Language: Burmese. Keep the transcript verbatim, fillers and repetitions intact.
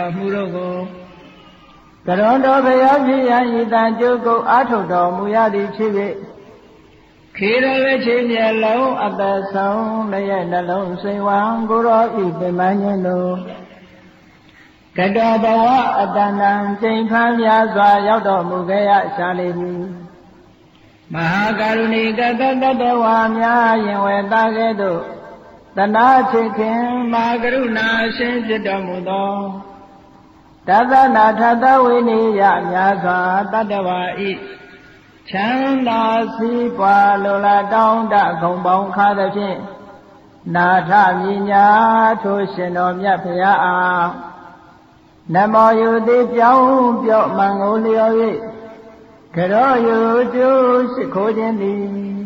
မှုတို့ကိုကရွန်တော်ဘုရားဖြစ်ရန်ဤတန်ကျုပ်ကိုအာထုတ်တော်မူရသည်ဖြစ်၍ခေရဝချေမျက်လုံးအသက်ဆုံးလည်းနှလုံးစိမ်ဝံကိုရောဤပင်မညင်းတို့ကတောဘဝအတန္တံချိန်ဖန်များစွာရောက်တော်မူခဲ့ရရှာလိမ့်မည်မဟာကရုဏီကတတတဝါများယင်ဝေတာကဲ့သို့တနာချစ်ခင်မဟာကရုဏာရှင်ဖြစ်တော်မူသောတသနာထသဝိနိယများစွာတတ္တဝါဤချမ်းသာစီးပွားလိုလားတောင်းတဂုံပေါင်းခါသဖြင့်နာထမြညာထိုရှင်တော်မြတ်ဖရာအားနမောယုတိပြောင်းပြော့မှန်ကိုလျော်၍ကရောယုကျိုးရှိခိုးခြင်းသည်